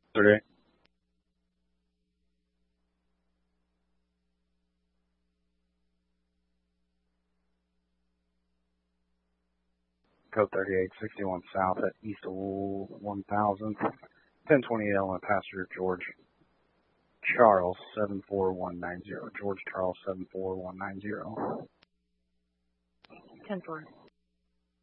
Yesterday. Code 3861 South at East of 1000. 1020 Element Passenger George Charles 74190. George Charles 74190. 10-4.